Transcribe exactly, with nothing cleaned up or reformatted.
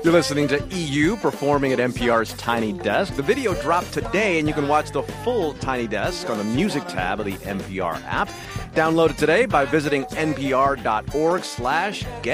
You're listening to E U performing at N P R's Tiny Desk. The video dropped today, and you can watch the full Tiny Desk on the Music tab of the N P R app. Download it today by visiting npr.org slash get